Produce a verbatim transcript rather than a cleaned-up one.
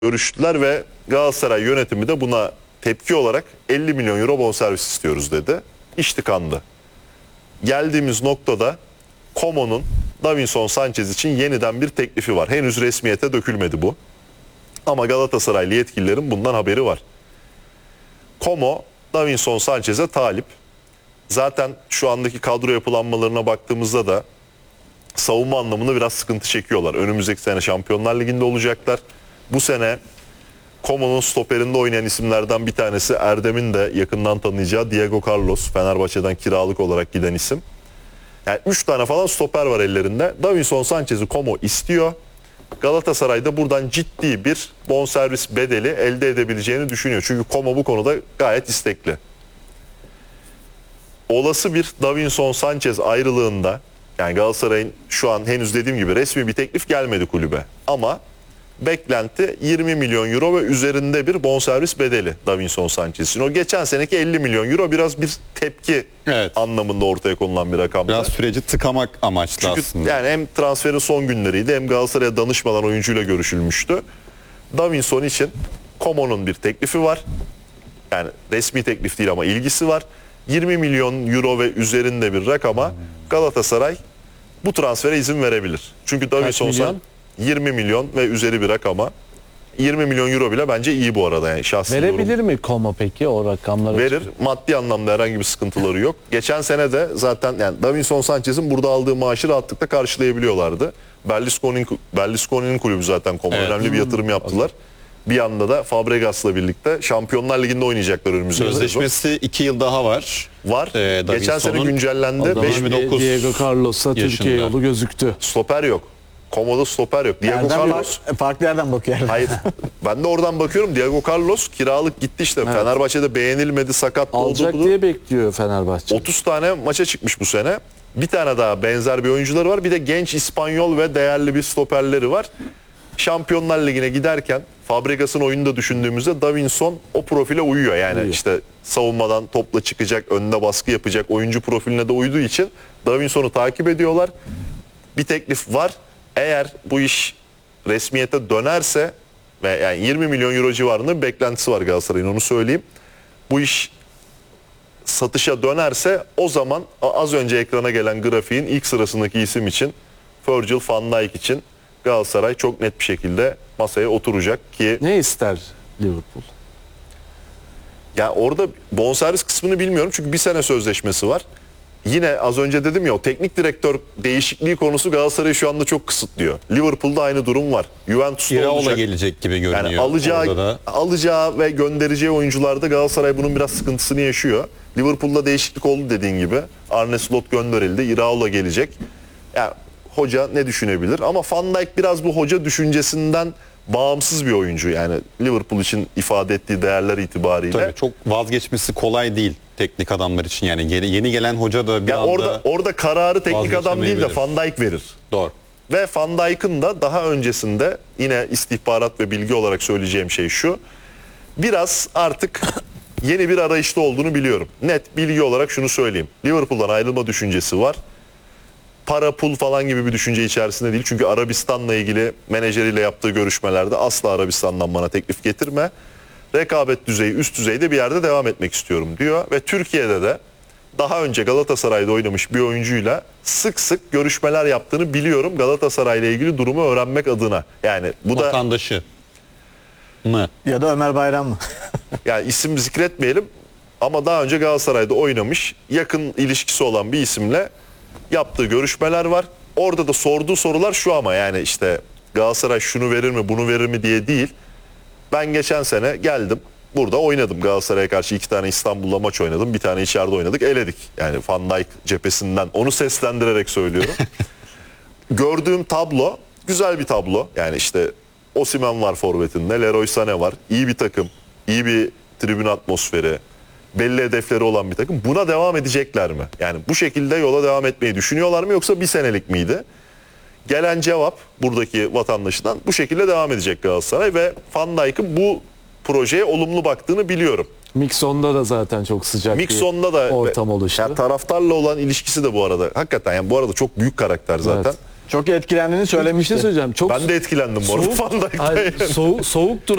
görüştüler ve Galatasaray yönetimi de buna tepki olarak elli milyon euro bonservis istiyoruz dedi. İş tıkandı. Geldiğimiz noktada Como'nun Davinson Sanchez için yeniden bir teklifi var. Henüz resmiyete dökülmedi bu. Ama Galatasaraylı yetkililerin bundan haberi var. Como, Davinson Sanchez'e talip. Zaten şu andaki kadro yapılanmalarına baktığımızda da savunma anlamında biraz sıkıntı çekiyorlar. Önümüzdeki sene Şampiyonlar Ligi'nde olacaklar. Bu sene Como'nun stoperinde oynayan isimlerden bir tanesi Erdem'in de yakından tanıyacağı Diego Carlos. Fenerbahçe'den kiralık olarak giden isim. Yani üç tane falan stoper var ellerinde. Davinson Sanchez'i Como istiyor. Galatasaray'da buradan ciddi bir bonservis bedeli elde edebileceğini düşünüyor. Çünkü Como bu konuda gayet istekli. Olası bir Davinson Sanchez ayrılığında, yani Galatasaray'ın şu an henüz dediğim gibi resmi bir teklif gelmedi kulübe. Ama beklenti yirmi milyon euro ve üzerinde bir bonservis bedeli Davinson Sanchez'in. O geçen seneki elli milyon euro biraz bir tepki evet. anlamında ortaya konulan bir rakamdı. Biraz süreci tıkamak amaçlı Çünkü aslında. yani hem transferin son günleriydi hem Galatasaray'a danışmadan oyuncuyla görüşülmüştü. Davinson için Como'nun bir teklifi var. Yani resmi teklif değil ama ilgisi var. yirmi milyon euro ve üzerinde bir rakama Galatasaray bu transfere izin verebilir. Çünkü Davinson Sanchez yirmi milyon ve üzeri bir rakama. yirmi milyon euro bile bence iyi bu arada, yani şahsi verebilir yorum. mi Como peki o rakamları? Verir. Maddi anlamda herhangi bir sıkıntıları yok. Geçen sene de zaten yani Davinson Sanchez'in burada aldığı maaşı rahatlıkla karşılayabiliyorlardı. Berlusconi'nin Berlusconi'nin kulübü zaten Como. Evet. Önemli bir yatırım yaptılar. Bir yanda da Fabregas'la birlikte Şampiyonlar Ligi'nde oynayacaklar önümüzdeki sezon. Sözleşmesi iki yıl daha var. Var. Ee, Geçen sene güncellendi. beş Diego Carlos'a Türkiye yolu gözüktü. Stoper yok. Como'da stoper yok. Diego Yerden Carlos. Fark, farklı yerden bakıyor. Hayır. Ben de oradan bakıyorum. Diego Carlos kiralık gitti işte. Evet. Fenerbahçe'de beğenilmedi, sakat alacak oldu. diye bekliyor Fenerbahçe. otuz tane maça çıkmış bu sene. Bir tane daha benzer bir oyuncuları var. Bir de genç İspanyol ve değerli bir stoperleri var. Şampiyonlar Ligi'ne giderken Fabregas'ın oyunu da düşündüğümüzde Davinson o profile uyuyor. Yani uyuyor. İşte savunmadan topla çıkacak, önde baskı yapacak oyuncu profiline de uyduğu için Davinson'u takip ediyorlar. Bir teklif var. Eğer bu iş resmiyete dönerse ve yani yirmi milyon euro civarında bir beklentisi var Galatasaray'ın, onu söyleyeyim. Bu iş satışa dönerse o zaman az önce ekrana gelen grafiğin ilk sırasındaki isim için, Virgil van Dijk için Galatasaray çok net bir şekilde masaya oturacak ki... Ne ister Liverpool? Ya orada bonservis kısmını bilmiyorum çünkü bir sene sözleşmesi var. Yine az önce dedim ya, o teknik direktör değişikliği konusu Galatasaray'ı şu anda çok kısıtlıyor. Liverpool'da aynı durum var. Juventus'ta İraola olacak. gelecek gibi görünüyor. Yani alacağı, alacağı ve göndereceği oyuncularda Galatasaray bunun biraz sıkıntısını yaşıyor. Liverpool'da değişiklik oldu dediğin gibi. Arne Slot gönderildi. İraola gelecek. Yani hoca ne düşünebilir? Ama Van Dijk biraz bu hoca düşüncesinden bağımsız bir oyuncu. Yani Liverpool için ifade ettiği değerler itibariyle. Tabii çok vazgeçmesi kolay değil teknik adamlar için. Yani yeni gelen hoca da bir ya anda orada orada kararı teknik adam değil de verir. Van Dijk verir. Doğru. Ve Van Dijk'ın da daha öncesinde, yine istihbarat ve bilgi olarak söyleyeceğim şey şu. Biraz artık yeni bir arayışta olduğunu biliyorum. Net bilgi olarak şunu söyleyeyim. Liverpool'dan ayrılma düşüncesi var. Para, pul falan gibi bir düşünce içerisinde değil. Çünkü Arabistan'la ilgili menajeriyle yaptığı görüşmelerde asla Arabistan'dan bana teklif getirme. Rekabet düzeyi üst düzeyde bir yerde devam etmek istiyorum diyor. Ve Türkiye'de de daha önce Galatasaray'da oynamış bir oyuncuyla sık sık görüşmeler yaptığını biliyorum. Galatasaray'la ilgili durumu öğrenmek adına. Yani bu da vatandaşı mı? Ya da Ömer Bayram mı? Yani isim zikretmeyelim ama daha önce Galatasaray'da oynamış, yakın ilişkisi olan bir isimle yaptığı görüşmeler var. Orada da sorduğu sorular şu, ama yani işte Galatasaray şunu verir mi bunu verir mi diye değil. Ben geçen sene geldim, burada oynadım. Galatasaray'a karşı iki tane İstanbul'da maç oynadım. Bir tane içeride oynadık, eledik. Yani Van Dijk cephesinden onu seslendirerek söylüyorum. Gördüğüm tablo güzel bir tablo. Yani işte Osimhen var forvetinde, Leroy Sané var. İyi bir takım, iyi bir tribün atmosferi, belli hedefleri olan bir takım. Buna devam edecekler mi? Yani bu şekilde yola devam etmeyi düşünüyorlar mı, yoksa bir senelik miydi? Gelen cevap buradaki vatandaşından bu şekilde devam edecek Galatasaray ve Van Dijk'ın bu projeye olumlu baktığını biliyorum. Mikson'da da zaten çok sıcak Mikson'da da ortam oluştu. Yani taraftarla olan ilişkisi de bu arada hakikaten, yani bu arada çok büyük karakter zaten. Evet. Çok etkilendiğini söylemişti. Bir şey söyleyeceğim. Çok ben de etkilendim bu arada Van Dijk'ten. Soğuk, soğuk